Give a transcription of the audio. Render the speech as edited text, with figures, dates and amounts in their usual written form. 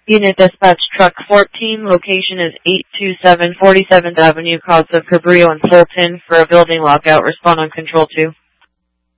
Unit Dispatch Truck 14, location is 827 47th Avenue, cause of Cabrillo and Fulton for a building lockout. Respond on Control 2.